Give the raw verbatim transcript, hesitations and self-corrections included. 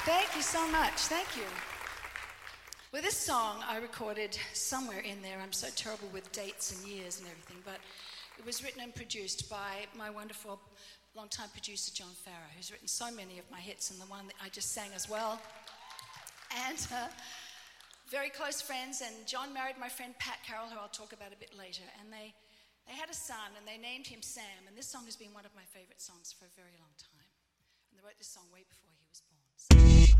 Thank you so much. Thank you. Well, this song I recorded somewhere in there. I'm so terrible with dates and years and everything, but it was written and produced by my wonderful longtime producer, John Farrar, who's written so many of my hits, and the one that I just sang as well. And uh, very close friends, and John married my friend Pat Carroll, who I'll talk about a bit later, and they, they had a son, and they named him Sam, and this song has been one of my favourite songs for a very long time. And they wrote this song way before he was born. So